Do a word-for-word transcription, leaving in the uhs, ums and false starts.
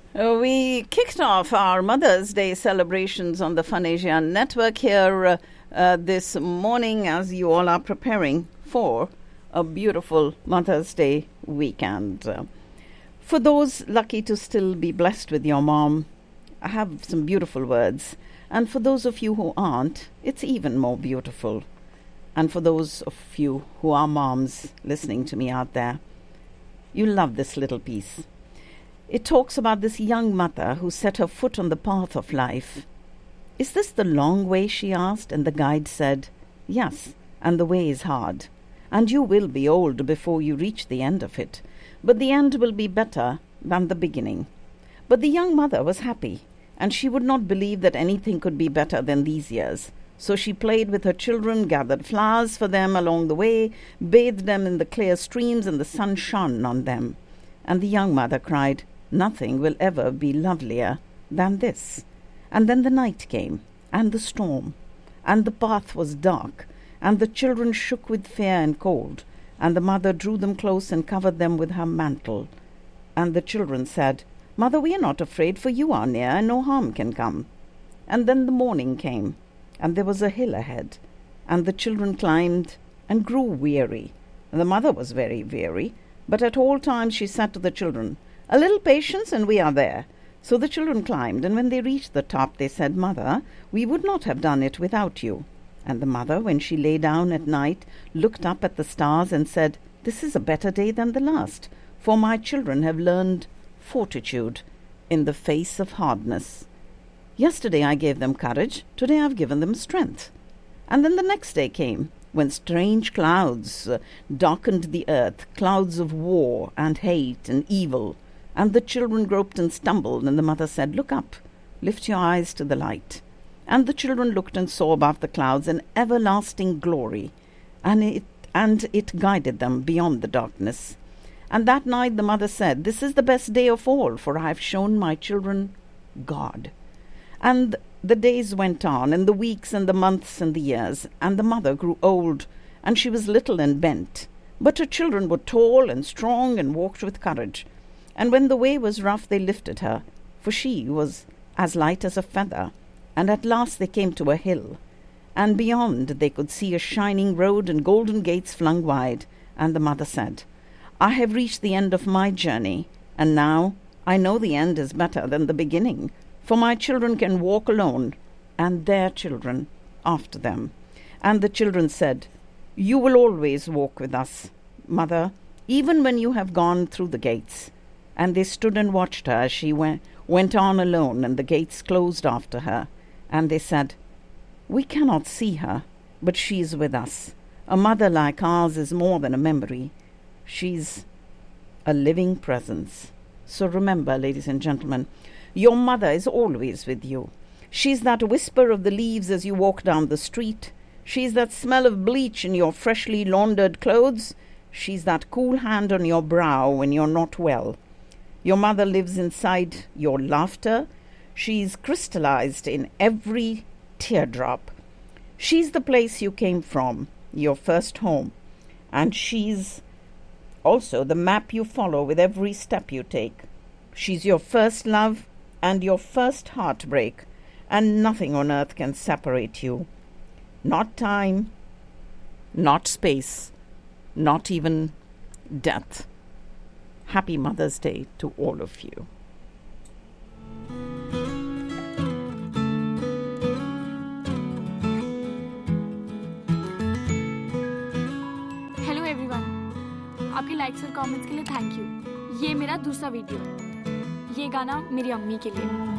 Uh, we kicked off our Mother's Day celebrations on the Fun Asia Network here uh, uh, this morning as you all are preparing for a beautiful Mother's Day weekend. Uh, for those lucky to still be blessed with your mom, I have some beautiful words. And for those of you who aren't, it's even more beautiful. And for those of you who are moms listening to me out there, you love this little piece. It talks about this young mother who set her foot on the path of life. "Is this the long way?" she asked, and the guide said, "Yes, and the way is hard. And you will be old before you reach the end of it. But the end will be better than the beginning." But the young mother was happy, and she would not believe that anything could be better than these years. So she played with her children, gathered flowers for them along the way, bathed them in the clear streams, and the sun shone on them. And the young mother cried, "Nothing will ever be lovelier than this." And then the night came, and the storm, and the path was dark, and the children shook with fear and cold, and the mother drew them close and covered them with her mantle. And the children said, "Mother, we are not afraid, for you are near, and no harm can come." And then the morning came, and there was a hill ahead, and the children climbed and grew weary. And the mother was very weary, but at all times she said to the children, "A little patience, and we are there." So the children climbed, and when they reached the top, they said, "Mother, we would not have done it without you." And the mother, when she lay down at night, looked up at the stars and said, "This is a better day than the last, for my children have learned fortitude in the face of hardness. Yesterday I gave them courage, today I've given them strength." And then the next day came, when strange clouds uh, darkened the earth, clouds of war and hate and evil. And the children groped and stumbled, and the mother said, "Look up, lift your eyes to the light." And the children looked and saw above the clouds an everlasting glory, and it, and it guided them beyond the darkness. And that night the mother said, "This is the best day of all, for I have shown my children God." And the days went on, and the weeks and the months and the years, and the mother grew old, and she was little and bent. But her children were tall and strong and walked with courage. And when the way was rough, they lifted her, for she was as light as a feather. And at last they came to a hill, and beyond they could see a shining road and golden gates flung wide. And the mother said, "I have reached the end of my journey, and now I know the end is better than the beginning, for my children can walk alone, and their children after them." And the children said, "You will always walk with us, Mother, even when you have gone through the gates." And they stood and watched her as she went, went on alone, and the gates closed after her. And they said, "We cannot see her, but she is with us. A mother like ours is more than a memory. She's a living presence." So remember, ladies and gentlemen, your mother is always with you. She's that whisper of the leaves as you walk down the street. She's that smell of bleach in your freshly laundered clothes. She's that cool hand on your brow when you're not well. Your mother lives inside your laughter. She's crystallized in every teardrop. She's the place you came from, your first home. And she's also the map you follow with every step you take. She's your first love and your first heartbreak, and nothing on earth can separate you. Not time, not space, not even death. Happy Mother's Day to all of you. Hello everyone, आपके likes और comments के लिए thank you. ये मेरा दूसरा video, ये गाना मेरी अम्मी के लिए।